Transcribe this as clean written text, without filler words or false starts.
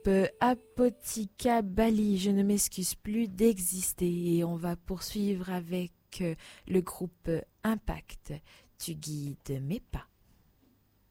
groupe Apotica Bali, je ne m'excuse plus d'exister. Et on va poursuivre avec le groupe Impact. Tu guides mes pas.